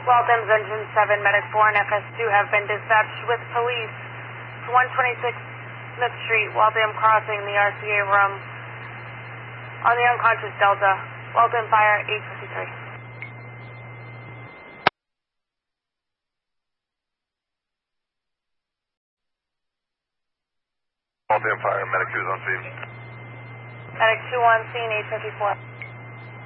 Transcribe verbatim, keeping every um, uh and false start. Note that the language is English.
Waltham's Engine seven, Medic four, and F S two have been dispatched with police to one twenty-six Smith Street, Waltham Crossing, the R C A room, on the unconscious Delta. Waltham Fire eight fifty-three. Waltham Fire, Medic two is on scene. Medic two on scene, eight fifty-four.